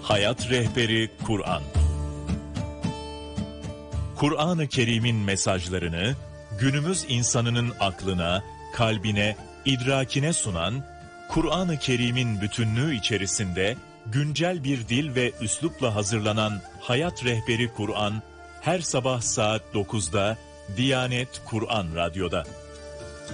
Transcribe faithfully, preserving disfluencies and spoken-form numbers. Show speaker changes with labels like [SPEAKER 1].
[SPEAKER 1] Hayat Rehberi Kur'an. Kur'an-ı Kerim'in mesajlarını günümüz insanının aklına, kalbine, idrakine sunan, Kur'an-ı Kerim'in bütünlüğü içerisinde güncel bir dil ve üslupla hazırlanan Hayat Rehberi Kur'an, her sabah saat dokuzda Diyanet Kur'an Radyo'da.